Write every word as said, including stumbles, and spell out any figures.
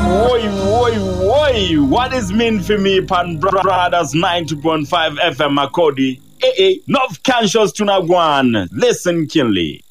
Woi, woi, woi. What is mean for me, Pan Brothers ninety point five F M Makodi? Eh, eh. North Conscious Tunagwan. Listen, Kinley.